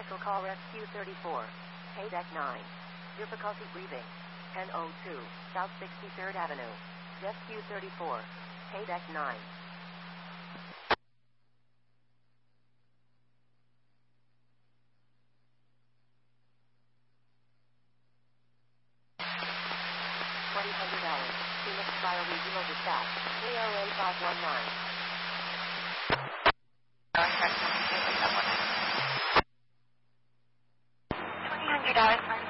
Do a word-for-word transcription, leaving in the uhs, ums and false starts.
Vehicle call Rescue thirty-four. Hey Deck nine. Difficulty breathing. N O two, South sixty-third Avenue. Rescue thirty-four. Hey Deck nine. twenty dollars. Phoenix Fire Regional Dispatch. A R A five one nine. twenty dollars.